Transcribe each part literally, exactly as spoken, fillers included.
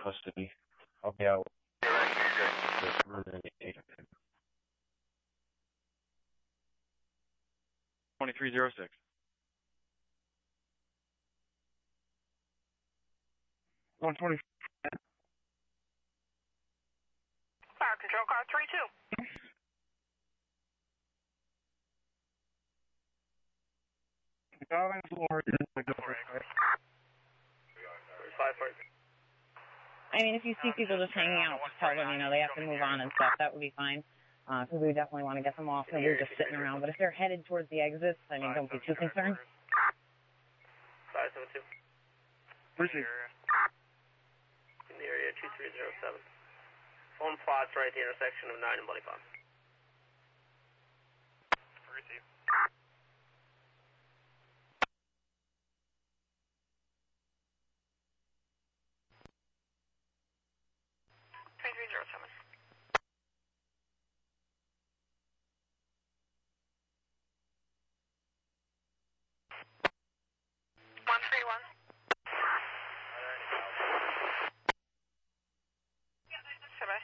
custody. I'll be out. twenty-three zero six. one twenty. Fire control car three two. I mean, if you see people just hanging out, just tell them, you know, they have to move on and stuff. That would be fine. Because uh, we definitely want to get them off, and we're just sitting around. But if they're headed towards the exits, I mean, don't be too concerned. five seven two. Proceed. In the area two three zero seven. Phone plots right at the intersection of nine and Bloody Pond. Receive. three three zero seven. one three one. Bye.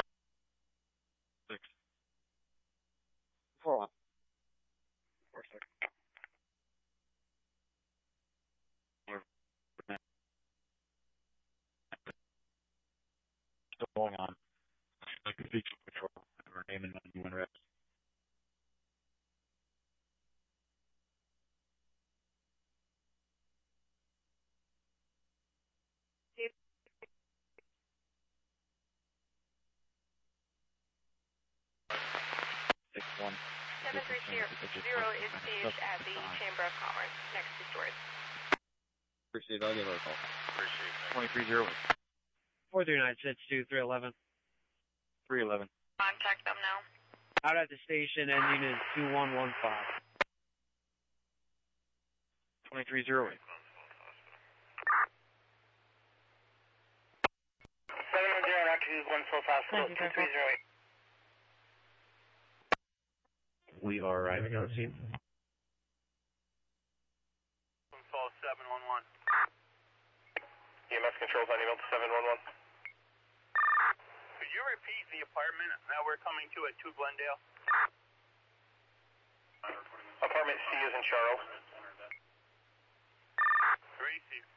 Six. Four one. Four six. Still going on. Like the feature patrol. Her name and U N reps. Six one. seven three zero is staged at the Chamber of Commerce, next to storage. Appreciate it. I'll give her a call. Appreciate it. twenty-three zero eight. four three nine six two three eleven. three eleven. Contact them now. Out at the station, ending is two one one five. twenty-three zero eight. seven one zero, not two one South Hospital, two three zero eight. We are arriving on scene. Fall seven one one. E M S controls on email to seven one one. Could you repeat the apartment that we're coming to at two Glendale? Apartment C is in Charles. Receive.